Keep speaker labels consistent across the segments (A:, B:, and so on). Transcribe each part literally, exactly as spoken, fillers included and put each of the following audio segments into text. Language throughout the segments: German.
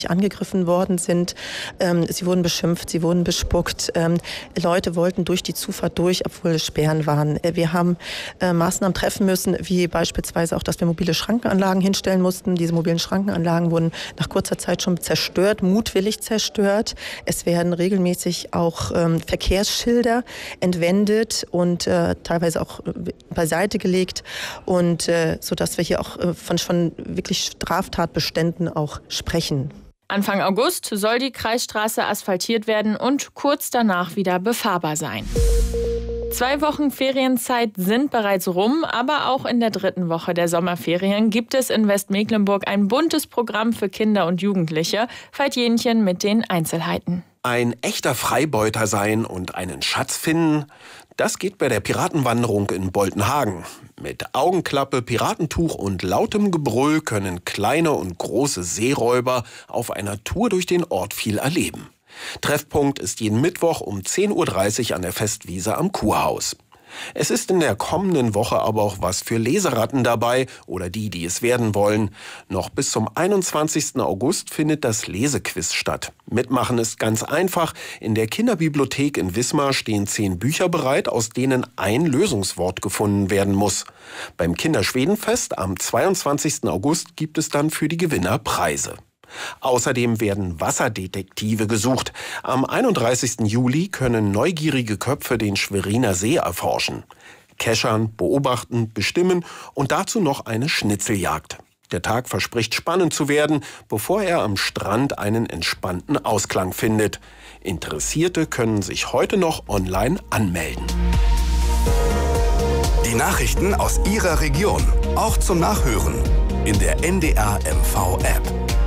A: angegriffen worden sind. Ähm, sie wurden beschimpft, sie wurden bespuckt. Ähm, Leute wollten durch die Zufahrt durch, obwohl es Sperren waren. Wir haben äh, Maßnahmen treffen müssen, wie beispielsweise auch, dass wir mobile Schrankenanlagen hinstellen mussten. Diese mobilen Schrankenanlagen wurden nach kurzer Zeit schon zerstört, mutwillig zerstört. Es werden regelmäßig auch ähm, Verkehrsschilder entwendet und äh, teilweise auch beiseite gelegt, und äh, sodass wir hier auch äh, von, von wirklich Straftatbeständen auch sprechen.
B: Anfang August soll die Kreisstraße asphaltiert werden und kurz danach wieder befahrbar sein. Zwei Wochen Ferienzeit sind bereits rum, aber auch in der dritten Woche der Sommerferien gibt es in Westmecklenburg ein buntes Programm für Kinder und Jugendliche. Veit Jenchen mit den Einzelheiten.
C: Ein echter Freibeuter sein und einen Schatz finden, das geht bei der Piratenwanderung in Boltenhagen. Mit Augenklappe, Piratentuch und lautem Gebrüll können kleine und große Seeräuber auf einer Tour durch den Ort viel erleben. Treffpunkt ist jeden Mittwoch um zehn Uhr dreißig an der Festwiese am Kurhaus. Es ist in der kommenden Woche aber auch was für Leseratten dabei oder die, die es werden wollen. Noch bis zum einundzwanzigsten August findet das Lesequiz statt. Mitmachen ist ganz einfach. In der Kinderbibliothek in Wismar stehen zehn Bücher bereit, aus denen ein Lösungswort gefunden werden muss. Beim Kinderschwedenfest am zweiundzwanzigsten August gibt es dann für die Gewinner Preise. Außerdem werden Wasserdetektive gesucht. Am einunddreißigsten Juli können neugierige Köpfe den Schweriner See erforschen. Keschern, beobachten, bestimmen und dazu noch eine Schnitzeljagd. Der Tag verspricht spannend zu werden, bevor er am Strand einen entspannten Ausklang findet. Interessierte können sich heute noch online anmelden.
D: Die Nachrichten aus Ihrer Region, auch zum Nachhören in der N D R M V-App.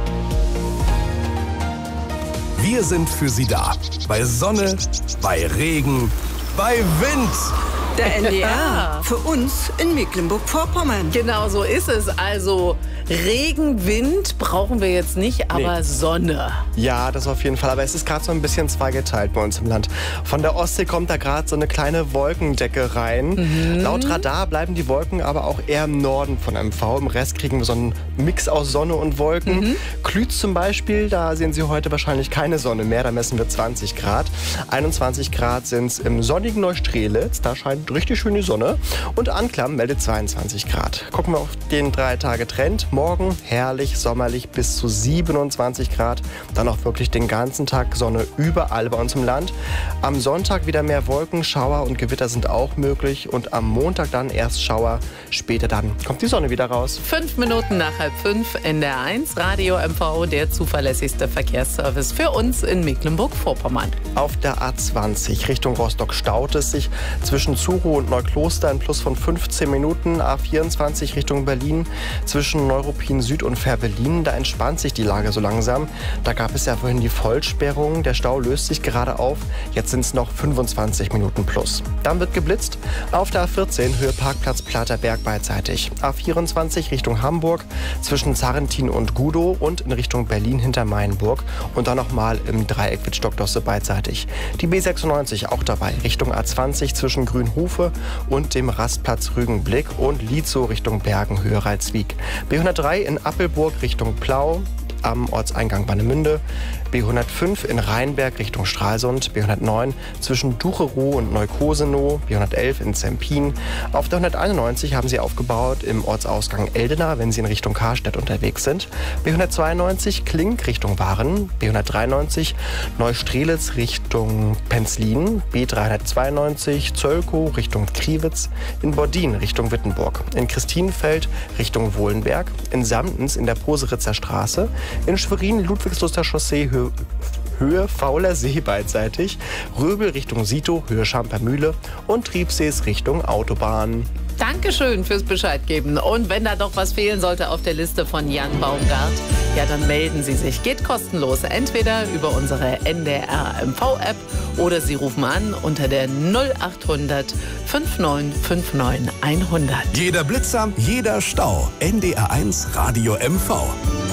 D: Wir sind für Sie da. Bei Sonne, bei Regen, bei Wind.
E: Der N D R. Für uns in Mecklenburg-Vorpommern.
F: Genau so ist es. Also Regen, Wind brauchen wir jetzt nicht, aber nee. Sonne.
G: Ja, das auf jeden Fall. Aber es ist gerade so ein bisschen zweigeteilt bei uns im Land. Von der Ostsee kommt da gerade so eine kleine Wolkendecke rein. Mhm. Laut Radar bleiben die Wolken aber auch eher im Norden von M V. Im Rest kriegen wir so einen Mix aus Sonne und Wolken. Mhm. Klütz zum Beispiel, da sehen Sie heute wahrscheinlich keine Sonne mehr. Da messen wir zwanzig Grad. einundzwanzig Grad sind es im sonnigen Neustrelitz. Da scheint richtig schöne Sonne. Und Anklam meldet zweiundzwanzig Grad. Gucken wir auf den drei Tage Trend. Morgen herrlich, sommerlich bis zu siebenundzwanzig Grad. Dann auch wirklich den ganzen Tag Sonne überall bei uns im Land. Am Sonntag wieder mehr Wolken, Schauer und Gewitter sind auch möglich. Und am Montag dann erst Schauer, später dann kommt die Sonne wieder raus.
F: Fünf Minuten nach halb fünf, N D R eins, Radio M V, der zuverlässigste Verkehrsservice für uns in Mecklenburg-Vorpommern.
G: Auf der A zwanzig Richtung Rostock staut es sich zwischen Zuro und Neukloster ein Plus von fünfzehn Minuten. A vierundzwanzig Richtung Berlin zwischen Neuruppin Süd und Fährberlin. Da entspannt sich die Lage so langsam. Da gab es ja vorhin die Vollsperrung. Der Stau löst sich gerade auf. Jetzt sind es noch fünfundzwanzig Minuten plus. Dann wird geblitzt. Auf der A vierzehn Höhe Parkplatz Platerberg beidseitig. A vierundzwanzig Richtung Hamburg zwischen Zarrentin und Gudow und in Richtung Berlin hinter Mainburg. Und dann nochmal im Dreieck Wittstock-Dosse beidseitig. Die B sechsundneunzig auch dabei. Richtung A zwanzig zwischen Grünhofe und dem Rastplatz Rügenblick und Lietzow Richtung Bergen Höhe Ralswiek. B hundertdrei in Appelburg Richtung Plau am Ortseingang Warnemünde. B hundertfünf in Rheinberg Richtung Stralsund, B hundertneun zwischen Ducherow und Neukosenow, B hundertelf in Zempin. Auf der hunderteinundneunzig haben sie aufgebaut im Ortsausgang Eldena, wenn sie in Richtung Karstedt unterwegs sind. B hundertzweiundneunzig Klink Richtung Waren, B hundertdreiundneunzig Neustrelitz Richtung Penzlin, B dreihundertzweiundneunzig Zölkow Richtung Kriwitz, in Bordin Richtung Wittenburg, in Christinfeld Richtung Wohlenberg, in Samtens in der Poseritzer Straße, in Schwerin Ludwigsluster Chaussee Höhe Höhe Fauler See beidseitig, Röbel Richtung Sito, Höhe Schampermühle und Triebsees Richtung Autobahn.
F: Dankeschön fürs Bescheid geben. Und wenn da doch was fehlen sollte auf der Liste von Jan Baumgart, ja, dann melden Sie sich. Geht kostenlos. Entweder über unsere N D R M V-App oder Sie rufen an unter der null achthundert neunundfünfzig neunundfünfzig hundert.
D: Jeder Blitzer, jeder Stau. N D R eins Radio M V.